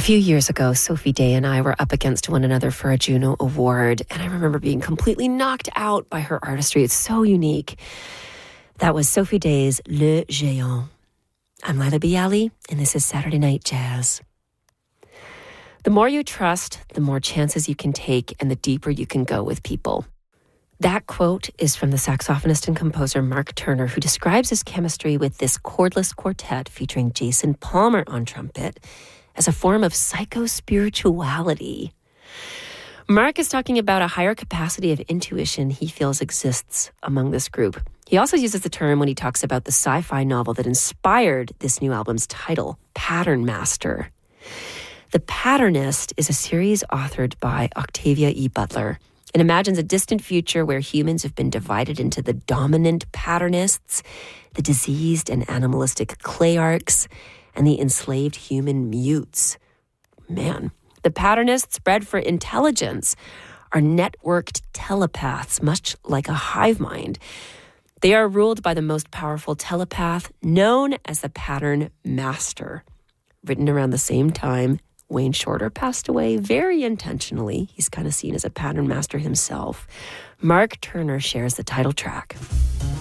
few years ago, Sophie Day and I were up against one another for a Juno Award, and I remember being completely knocked out by her artistry. It's so unique. That was Sophie Day's Le Géant. I'm Lila Bialy, and this is Saturday Night Jazz. The more you trust, the more chances you can take, and the deeper you can go with people. That quote is from the saxophonist and composer Mark Turner, who describes his chemistry with this cordless quartet featuring Jason Palmer on trumpet as a form of psycho-spirituality. Mark is talking about a higher capacity of intuition he feels exists among this group. He also uses the term when he talks about the sci-fi novel that inspired this new album's title, Pattern Master. The Patternist is a series authored by Octavia E. Butler. It imagines a distant future where humans have been divided into the dominant patternists, the diseased and animalistic clayarchs, and the enslaved human mutes. Man, the patternists, bred for intelligence, are networked telepaths, much like a hive mind. They are ruled by the most powerful telepath, known as the Pattern Master. Written around the same time Wayne Shorter passed away, very intentionally. He's kind of seen as a pattern master himself. Mark Turner shares the title track.